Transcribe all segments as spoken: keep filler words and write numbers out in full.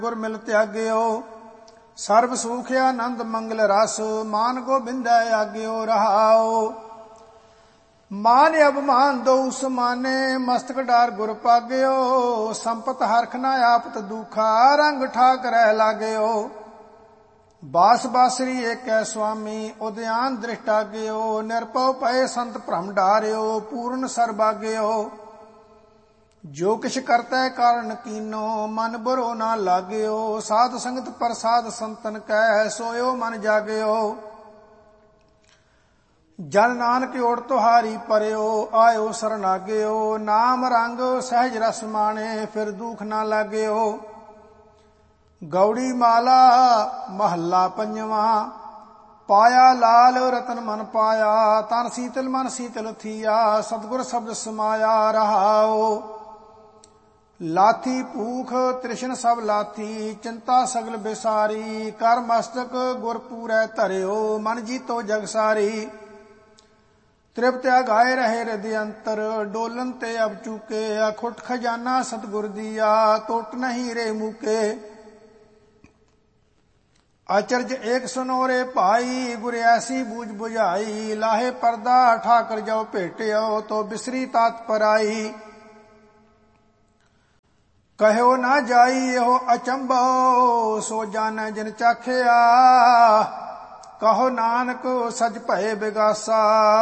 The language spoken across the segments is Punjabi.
ਗੁਰ ਮਿਲ ਤਿਆਗਿਓ। ਸਰਬ ਸੁਖ ਆਨੰਦ ਮੰਗਲ ਰਸ, ਮਾਨ ਗੋਬਿੰਦੈ ਆਗਿਓ ਰਹਾਓ। ਮਾਨ ਅਭਮਾਨ ਦਉ ਸਮਾਨੇ, ਮਸਤਕ ਡਾਰ ਗੁਰ ਪਾਗਿਓ। ਸੰਪਤ ਹਰਖ ਨਾ ਆਪਤ ਦੁਖਾ, ਰੰਗ ਠਾਕ ਰਹਿ ਲਾਗਿਓ। ਬਾਸ ਬਾਸਰੀ ਏਕੈ ਸੁਆਮੀ, ਉਦਿਆਨ ਦ੍ਰਿਸ਼ਟਾਗਿਓ। ਨਿਰਭਉ ਪਏ ਸੰਤ ਭ੍ਰਮ ਡਾਰਿਓ, ਪੂਰਨ ਸਰਬਾਗਿਓ। ਜੋ ਕਿਛ ਕਰਤੈ ਕਾਰਨ ਕੀਨੋ, ਮਨ ਬੁਰੋ ਨਾ ਲਾਗਿਓ। ਸਾਧ ਸੰਗਤ ਪ੍ਰਸਾਦ ਸੰਤਨ ਕੈ, ਸੋਇਓ ਮਨ ਜਾਗਿਓ। ਜਨ ਨਾਨਕ ਓਟ ਤੁਹਾਰੀ ਪਰਿਓ, ਆਇਓ ਸਰਨਾਗਿਓ। ਨਾਮ ਰੰਗ ਸਹਿਜ ਰਸ ਮਾਣੇ, ਫਿਰ ਦੁਖ ਨਾ ਲਾਗਿਓ। ਗੌੜੀ ਮਾਲਾ ਮਹੱਲਾ ਪੰਜਵਾਂ। ਪਾਇਆ ਲਾਲ ਰਤਨ ਮਨ ਪਾਇਆ, ਤਨ ਸੀਤਲ ਮਨ ਸੀਤਲ ਥੀਆ। ਸਤਿਗੁਰ ਸ਼ਬਦ ਸਮਾਇਆ ਰਹਾਓ। ਲਾਥੀ ਭੂਖ ਤ੍ਰਿਸ਼ਨ ਸਭ ਲਾਥੀ, ਚਿੰਤਾ ਸਗਲ ਬਿਸਾਰੀ। ਕਰ ਮਸਤਕ ਗੁਰ ਪੂਰੈ ਧਰਿਓ, ਮਨ ਜੀਤੋ ਜਗ ਸਾਰੀ। ਤ੍ਰਿਪਤ ਅਗਾਏ ਰਹੇ ਹਿਰਦਿ ਅੰਤਰ, ਡੋਲਨ ਤੇ ਅਬ ਚੁਕੇ। ਅਖੁੱਟ ਖਜ਼ਾਨਾ ਸਤਿਗੁਰ ਦੀਆ, ਟੁੱਟ ਨਹੀਂ ਰੇ ਮੁਕੇ। ਅਚਰਜ ਏਕ ਸੁਨੋਰੇ ਭਾਈ, ਗੁਰ ਐਸੀ ਬੂਝ ਬੁਝਾਈ। ਲਾਹੇ ਪਰਦਾ ਠਾਕਰ ਜਾਓ ਭੇਟਿਓ, ਤੋ ਬਿਸਰੀ ਤਾਤ ਪਰਾਈ। ਕਹਿਓ ਨਾ ਜਾਈ ਇਹੋ ਅਚੰਭੋ, ਸੋ ਜਾਣੈ ਜਿਨ ਚਾਖਿਆ। ਕਹੋ ਨਾਨਕ ਸਜ ਭਏ ਬਿਗਾਸਾ,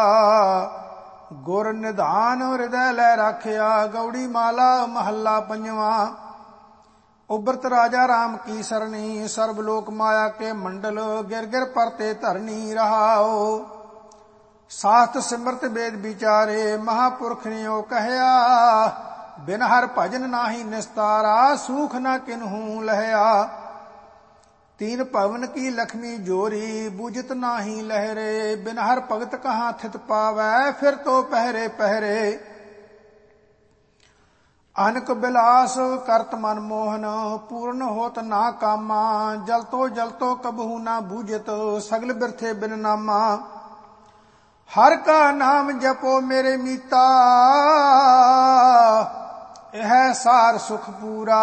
ਗੁਰ ਨਿਧਾਨ ਹਿਰਦੈ ਲੈ ਰਾਖਿਆ। ਗੌੜੀ ਮਾਲਾ ਮਹੱਲਾ ਪੰਜਵਾਂ। ਉਬਰਤ ਰਾਜਾ ਰਾਮ ਕੀ ਸਰਣੀ, ਸਰਬ ਲੋਕ ਮਾਇਆ ਕੇ ਮੰਡਲ। ਗਿਰ ਗਿਰ ਪਰਤੇ ਧਰਨੀ ਰਹਾਓ। ਸਾਸਤ ਸਿਮਰਤ ਵੇਦ ਵਿਚਾਰੇ, ਮਹਾਪੁਰਖ ਨੇ ਉਹ ਕਹਿਆ। ਬਿਨ ਹਰ ਭਜਨ ਨਾਹੀ ਨਿਸਤਾਰਾ, ਸੂਖ ਨਾ ਕਿਨਹੂ ਲਹਿਆ। ਤੀਨ ਭਵਨ ਕੀ ਲక్ష్ਮੀ ਜੋਰੀ, ਬੂਝਤ ਨਾਹੀ ਲਹਿਰੇ। ਬਿਨ ਹਰ ਭਗਤ ਕਹਾਂ ਥਿਤ ਪਾਵੈ, ਫਿਰ ਤੋ ਪਹਿਰੇ ਪਹਿਰੇ। ਅਨਕ ਬਿਲਾਸ ਕਰਤ ਮਨ ਮੋਹਨ, ਪੂਰਨ ਹੋਤ ਨਾ ਕਾਮਾ। ਜਲਤੋ ਜਲਤੋ ਕਬਹੂ ਨਾ ਬੂਝਤ, ਸਗਲ ਬਿਰਥੇ ਬਿਨ ਨਾਮਾ। ਹਰ ਕਾ ਨਾਮ ਜਪੋ ਮੇਰੇ ਮੀਤਾ, ਇਹ ਸਾਰ ਸੁਖ ਪੂਰਾ।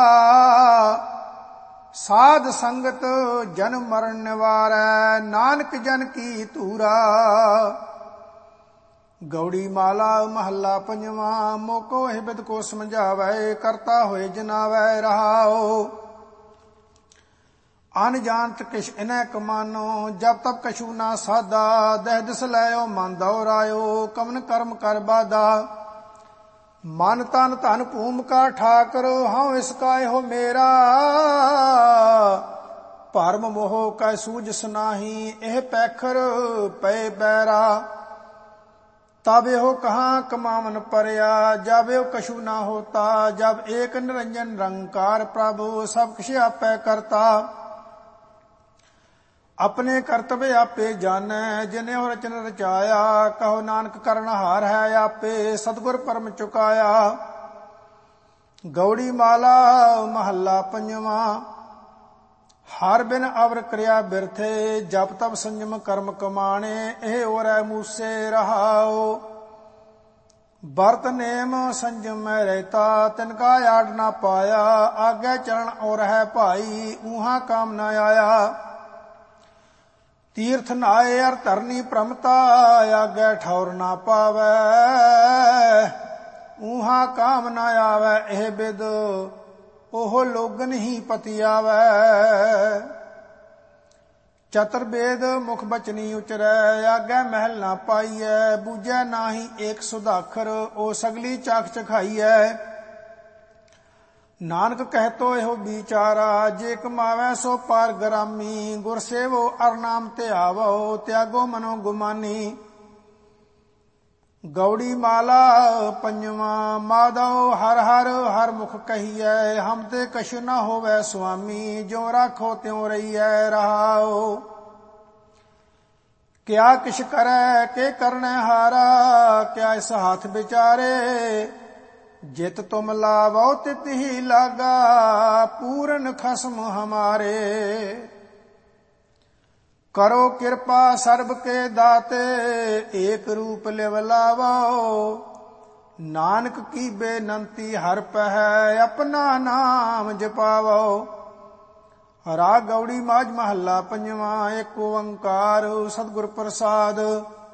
ਸਾਧ ਸੰਗਤ ਜਨਮ ਮਰਨ ਨਿਵਾਰੈ, ਨਾਨਕ ਜਨ ਕੀ ਧੂਰਾ। ਗੌੜੀ ਮਾਲਾ ਮਹੱਲਾ ਪੰਜਵਾਂ। ਮੋਕੋ ਇਹ ਬਿਦ ਕੋ ਸਮਝਾਵੈ, ਕਰਤਾ ਹੋਏ ਜਨਾਵੈ ਰਹਾਓ। ਅਨ ਜਾਣਤ ਕਿਛ ਇਨੈ ਕਮਾਨੋ, ਜਬ ਤਬ ਕਛੂ ਨਾ ਸਾਧਾ। ਦਹਿ ਦਿਸ ਲੈਓ ਮਨ ਦੌਰਾਇਓ, ਕਮਨ ਕਰਮ ਕਰ ਬਾਧਾ। ਮਨ ਤਨ ਧਨ ਭੂਮਿਕਾ ਠਾਕਰ, ਹਉ ਇਸ ਕਾ ਇਹੋ ਮੇਰਾ। ਭਰਮ ਮੋਹ ਕੈ ਸੂਝਸ ਨਾਹੀ, ਇਹ ਪੈਖਰ ਪਏ ਬੈਰਾ। ਤਬ ਇਹੋ ਕਹਾਂ ਕਮਾਵਨ ਪਰਿਆ, ਜਬ ਇਹੋ ਕਛੂ ਨਾ ਹੋਤਾ। ਜਬ ਏਕ ਨਿਰੰਜਨ ਨਿਰੰਕਾਰ ਪ੍ਰਭੁ, ਸਭ ਕਿਛ ਆਪੈ ਕਰਤਾ। ਆਪਣੇ ਕਰਤਵ ਆਪੇ ਜਾਣੈ, ਜਿਨੇ ਉਹ ਰਚਨ ਰਚਾਇਆ। ਕਹੋ ਨਾਨਕ ਕਰਨਹਾਰ ਹੈ ਆਪੇ, ਸਤਿਗੁਰ ਪਰਮ ਚੁਕਾਇਆ। ਗੌੜੀ ਮਾਲਾ ਮਹੱਲਾ ਪੰਜਵਾਂ। ਹਰ ਬਿਨ ਅਵਰ ਕਿਰਿਆ ਬਿਰਥੇ, ਜਪ ਤਪ ਸੰਜਮ ਕਰਮ ਕਮਾਣੇ। ਇਹ ਓਰੈ ਮੂਸੇ ਰਹਾਓ। ਵਰਤ ਨੇਮ ਸੰਜਮ ਮੈਂ ਰਹਿਤਾ, ਤਿਨਕਾ ਆੜ ਨਾ ਪਾਇਆ। ਆਗੇ ਚਰਨ ਔਰ ਹੈ ਭਾਈ, ਊਹਾਂ ਕਾਮ ਨਾ ਆਇਆ। ਤੀਰਥ ਨਾਏ ਅਰ ਧਰਨੀ ਪ੍ਰਮਤਾ, ਆਗੇ ਠੌਰ ਨਾ ਪਾਵੈ। ਊਹਾਂ ਕਾਮ ਨਾ ਆਵੈ ਇਹ ਬਿਦ, ਉਹ ਲੋਗਨ ਹੀ ਪਤੀ ਆਵੈ। ਚਤੁਰ ਵੇਦ ਮੁਖ ਬਚਨੀ ਉਚਰੈ, ਆਗੇ ਮਹਿਲ ਨਾ ਪਾਈਐ। ਬੂਝੈ ਨਾਹੀ ਏਕ ਸੁਧਾਖਰ, ਉਹ ਸਗਲੀ ਚਾਖ ਚਖਾਈਐ। ਨਾਨਕ ਕਹਿਤੋ ਇਹੋ ਵਿਚਾਰਾ, ਜੇ ਕਮਾਵੈ ਸੋ ਪਾਰ ਗਰਾਮੀ। ਗੁਰ ਸੇਵੋ ਅਰ ਨਾਮ ਧਿਆਵੋ, ਤਿਆਗੋ ਮਨੋ ਗੁਮਾਨੀ। ਗੌੜੀ ਮਾਲਾ ਪੰਜਵਾਂ। ਮਾਧੋ ਹਰ ਹਰ ਹਰ ਮੁਖ ਕਹੀਐ, ਹਮ ਤੇ ਕਛੁ ਨਾ ਹੋਵੈ ਸੁਆਮੀ। ਜੋ ਰਾਖੋ ਤਿਉ ਰਹੀਐ ਰਹਾਓ। ਕਿਆ ਕਿਛ ਕਰੈ ਕੇ ਕਰਨੈ ਹਾਰਾ, ਕਿਆ ਇਸ ਹੱਥ ਵਿਚਾਰੇ। ਜਿਤ ਤੁਮ ਲਾਵੋ ਤਿਤ ਹੀ ਲਾਗਾ, ਪੂਰਨ ਖਸਮ ਹਮਾਰੇ। ਕਰੋ ਕਿਰਪਾ ਸਰਬ ਕੇ ਦਾਤੇ, ਏਕ ਰੂਪ ਲਿਵ ਲਾਵੋ। ਨਾਨਕ ਕੀ ਬੇਨੰਤੀ ਹਰ ਪਹਿ, ਆਪਣਾ ਨਾਮ ਜਪਾਵੋ। ਰਾਗ ਗੌੜੀ ਮਾਝ ਮਹੱਲਾ ਪੰਜਵਾਂ। ਇੱਕ ਓੰਕਾਰ ਸਤਿਗੁਰ ਪ੍ਰਸਾਦ।